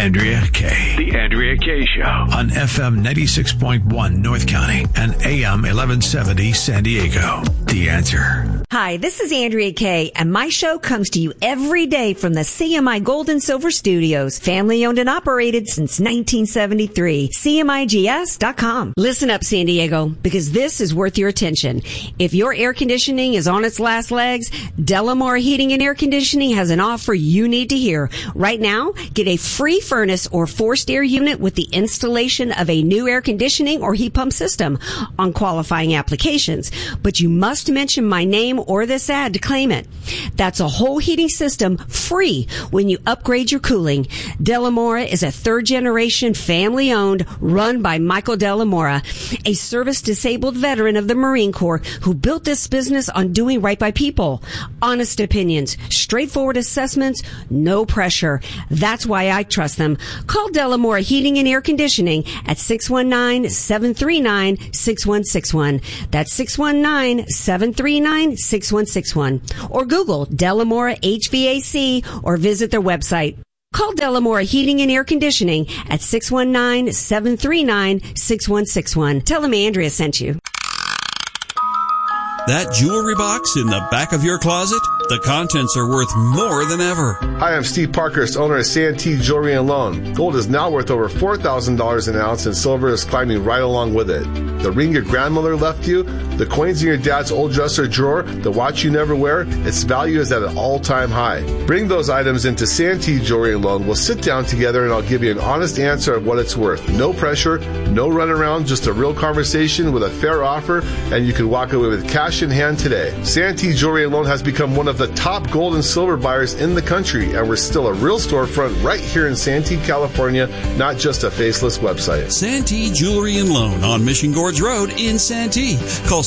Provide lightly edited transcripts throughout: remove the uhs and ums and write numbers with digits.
Andrea Kaye. The Andrea Kaye Show. On FM 96.1 North County and AM 1170 San Diego. The Answer. Hi, this is Andrea Kaye, and my show comes to you every day from the CMI Gold and Silver Studios. Family owned and operated since 1973. CMIGS.com. Listen up, San Diego, because this is worth your attention. If your air conditioning is on its last legs, Delamore Heating and Air Conditioning has an offer you need to hear. Right now, get a free furnace or forced air unit with the installation of a new air conditioning or heat pump system on qualifying applications. But you must mention my name or this ad to claim it. That's a whole heating system free when you upgrade your cooling. Delamora is a third-generation family-owned, run by Michael Delamora, a service-disabled veteran of the Marine Corps who built this business on doing right by people. Honest opinions, straightforward assessments, no pressure. That's why I trust them. Call Delamora Heating and Air Conditioning at 619-739-6161. That's 619-739-6161. Or Google Delamora HVAC or visit their website. Call Delamora Heating and Air Conditioning at 619-739-6161. Tell them Andrea sent you. That jewelry box in the back of your closet? The contents are worth more than ever. Hi, I'm Steve Parkhurst, owner of Santee Jewelry and Loan. Gold is now worth over $4,000 an ounce, and silver is climbing right along with it. The ring your grandmother left you, the coins in your dad's old dresser drawer, the watch you never wear, its value is at an all-time high. Bring those items into Santee Jewelry and Loan. We'll sit down together and I'll give you an honest answer of what it's worth. No pressure, no runaround, just a real conversation with a fair offer, and you can walk away with cash in hand today. Santee Jewelry and Loan has become one of the top gold and silver buyers in the country, and we're still a real storefront right here in Santee, California, not just a faceless website. Santee Jewelry and Loan on Mission Gorge Road in Santee. Call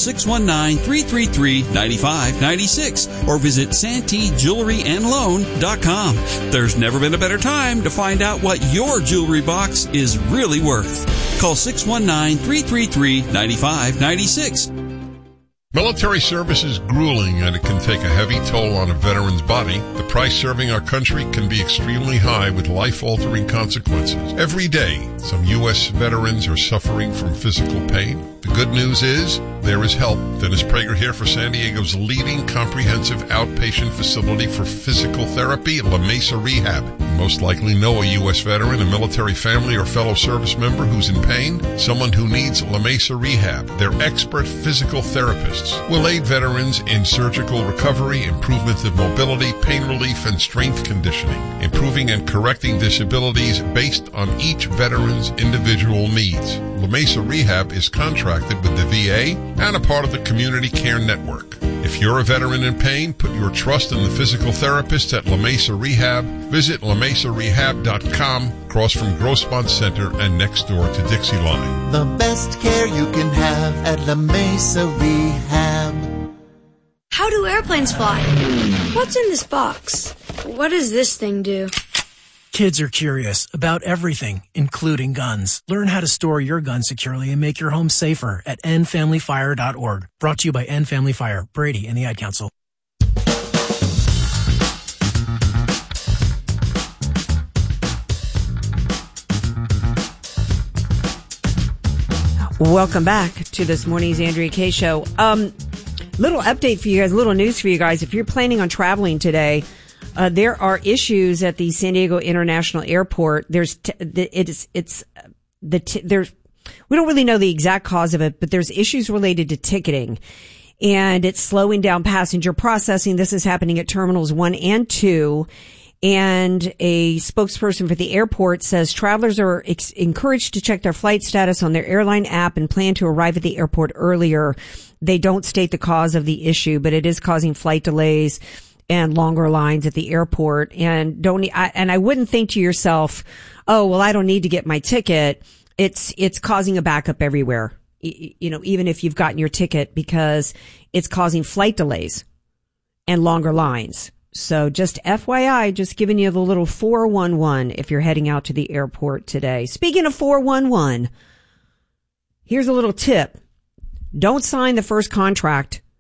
619-333-9596 or visit SanteeJewelryandLoan.com. There's never been a better time to find out what your jewelry box is really worth. Call 619-333-9596. Military service is grueling, and it can take a heavy toll on a veteran's body. The price serving our country can be extremely high with life-altering consequences. Every day, some U.S. veterans are suffering from physical pain. The good news is there is help. Dennis Prager here for San Diego's leading comprehensive outpatient facility for physical therapy, La Mesa Rehab. You most likely know a U.S. veteran, a military family, or fellow service member who's in pain, someone who needs La Mesa Rehab. They're expert physical therapists. Will aid veterans in surgical recovery, improvement of mobility, pain relief, and strength conditioning, improving and correcting disabilities based on each veteran's individual needs. La Mesa Rehab is contracted with the VA and a part of the Community Care Network. If you're a veteran in pain, put your trust in the physical therapists at La Mesa Rehab. Visit LaMesaRehab.com, across from Grossmont Center and next door to Dixie Line. The best care you can have at La Mesa Rehab. How do airplanes fly? What's in this box? What does this thing do? Kids are curious about everything, including guns. Learn how to store your gun securely and make your home safer at endfamilyfire.org. Brought to you by End Family Fire, Brady, and the Ad Council. Welcome back to this morning's Andrea Kaye Show. Little update for you guys, little news for you guys. If you're planning on traveling today, there are issues at the San Diego International Airport. We don't really know the exact cause of it, but there's issues related to ticketing, and it's slowing down passenger processing. This is happening at terminals 1 and 2. And a spokesperson for the airport says travelers are encouraged to check their flight status on their airline app and plan to arrive at the airport earlier. They don't state the cause of the issue, but it is causing flight delays and longer lines at the airport. And I wouldn't think to yourself, oh, well, I don't need to get my ticket. It's causing a backup everywhere. You know, even if you've gotten your ticket, because it's causing flight delays and longer lines. So just FYI, just giving you the little 411 if you're heading out to the airport today. Speaking of 411, here's a little tip. Don't sign the first contract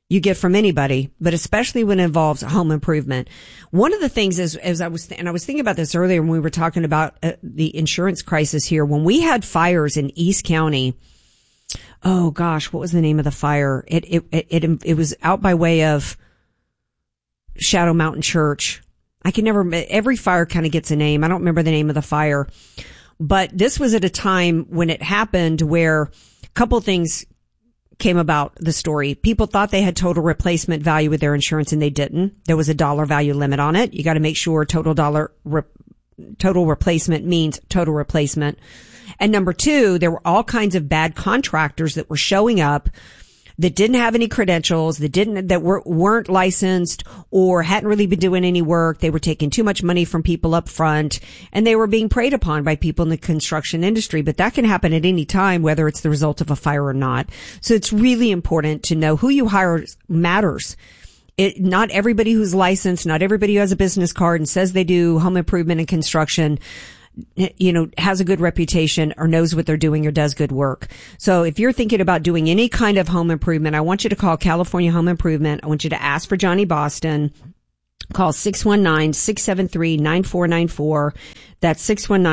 you get from anybody, but especially when it involves home improvement. One of the things is, I was thinking about this earlier when we were talking about the insurance crisis here. When we had fires in East County, oh gosh, what was the name of the fire? It was out by way of Shadow Mountain Church. I can never, every fire kind of gets a name. I don't remember the name of the fire, but this was at a time when it happened where a couple things came about the story. People thought they had total replacement value with their insurance and they didn't. There was a dollar value limit on it. You got to make sure total replacement means total replacement. And number two, there were all kinds of bad contractors that were showing up that didn't have any credentials, that weren't licensed or hadn't really been doing any work. They were taking too much money from people up front, and they were being preyed upon by people in the construction industry. But that can happen at any time, whether it's the result of a fire or not. So it's really important to know who you hire matters. Not everybody who's licensed, not everybody who has a business card and says they do home improvement and construction, has a good reputation or knows what they're doing or does good work. So if you're thinking about doing any kind of home improvement, I want you to call California Home Improvement. I want you to ask for Johnny Boston. Call 619-673-9494. That's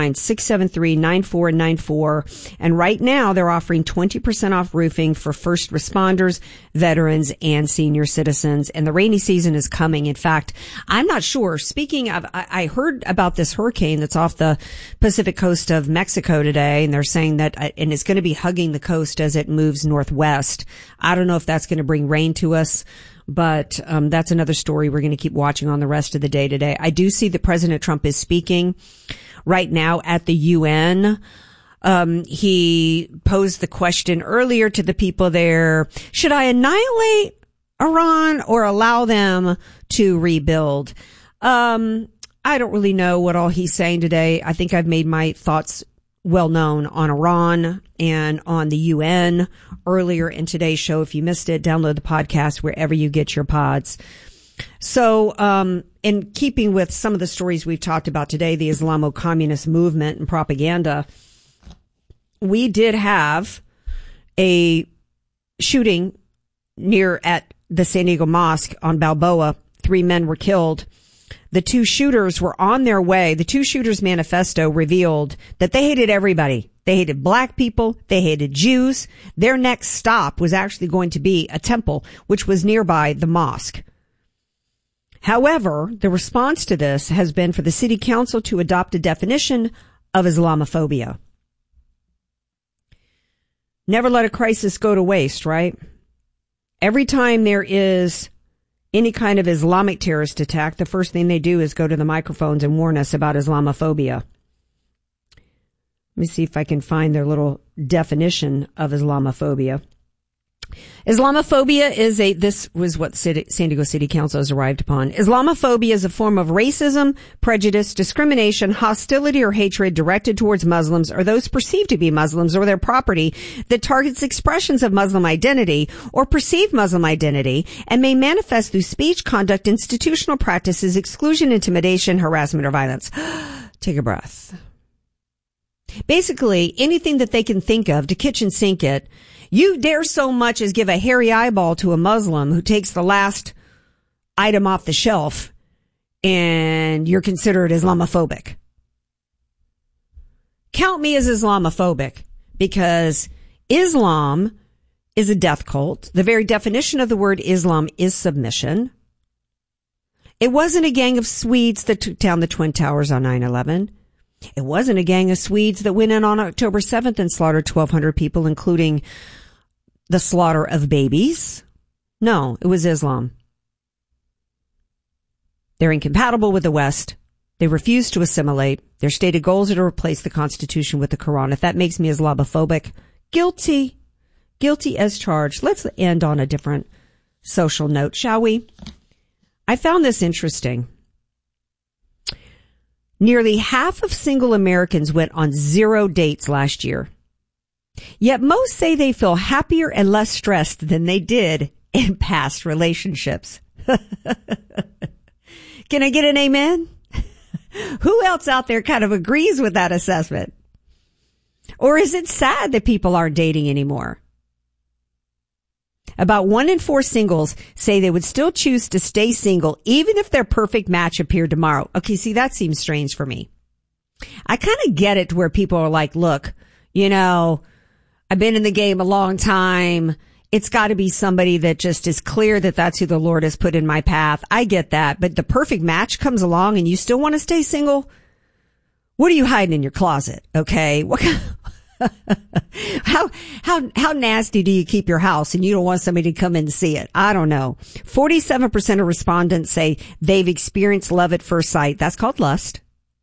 619-673-9494. And right now they're offering 20% off roofing for first responders, veterans, and senior citizens. And the rainy season is coming. In fact, I'm not sure. Speaking of, I heard about this hurricane that's off the Pacific coast of Mexico today, and they're saying that, and it's going to be hugging the coast as it moves northwest. I don't know if that's going to bring rain to us. But that's another story we're going to keep watching on the rest of the day today. I do see that President Trump is speaking right now at the UN. He posed the question earlier to the people there, should I annihilate Iran or allow them to rebuild? I don't really know what all he's saying today. I think I've made my thoughts well known on Iran and on the UN earlier in today's show. If you missed it, download the podcast wherever you get your pods. So, in keeping with some of the stories we've talked about today, the Islamo-communist movement and propaganda, we did have a shooting near at the San Diego Mosque on Balboa. 3 men were killed. The 2 shooters were on their way. The 2 shooters' manifesto revealed that they hated everybody. They hated black people. They hated Jews. Their next stop was actually going to be a temple, which was nearby the mosque. However, the response to this has been for the city council to adopt a definition of Islamophobia. Never let a crisis go to waste, right? Every time there is any kind of Islamic terrorist attack, the first thing they do is go to the microphones and warn us about Islamophobia. Let me see if I can find their little definition of Islamophobia. Islamophobia this was what San Diego City Council has arrived upon. Islamophobia is a form of racism, prejudice, discrimination, hostility, or hatred directed towards Muslims or those perceived to be Muslims or their property that targets expressions of Muslim identity or perceived Muslim identity and may manifest through speech, conduct, institutional practices, exclusion, intimidation, harassment, or violence. Take a breath. Basically, anything that they can think of to kitchen sink it. You dare so much as give a hairy eyeball to a Muslim who takes the last item off the shelf and you're considered Islamophobic. Count me as Islamophobic because Islam is a death cult. The very definition of the word Islam is submission. It wasn't a gang of Swedes that took down the Twin Towers on 9/11. It wasn't a gang of Swedes that went in on October 7th and slaughtered 1,200 people, including the slaughter of babies. No, it was Islam. They're incompatible with the West. They refuse to assimilate. Their stated goals are to replace the Constitution with the Quran. If that makes me Islamophobic, guilty. Guilty as charged. Let's end on a different social note, shall we? I found this interesting. Nearly half of single Americans went on 0 dates last year. Yet most say they feel happier and less stressed than they did in past relationships. Can I get an amen? Who else out there kind of agrees with that assessment? Or is it sad that people aren't dating anymore? About 1 in 4 singles say they would still choose to stay single even if their perfect match appeared tomorrow. Okay, see, that seems strange for me. I kind of get it to where people are like, look, you know, I've been in the game a long time. It's got to be somebody that just is clear that that's who the Lord has put in my path. I get that. But the perfect match comes along and you still want to stay single? What are you hiding in your closet? Okay. What how nasty do you keep your house and you don't want somebody to come in and see it? I don't know. 47% of respondents say they've experienced love at first sight. That's called lust.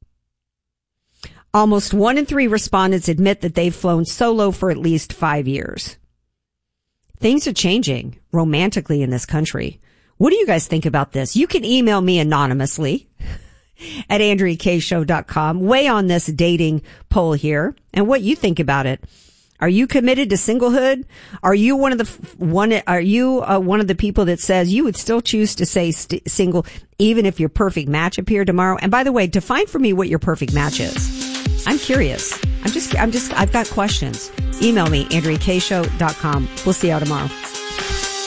Almost 1 in 3 respondents admit that they've flown solo for at least 5 years. Things are changing romantically in this country. What do you guys think about this? You can email me anonymously at AndreaKShow.com. Weigh on this dating poll here and what you think about it. Are you committed to singlehood? Are you one of the people that says you would still choose to stay single even if your perfect match appeared tomorrow? And by the way, define for me what your perfect match is. I'm curious. I've got questions. Email me, AndreaKShow.com. We'll see you tomorrow.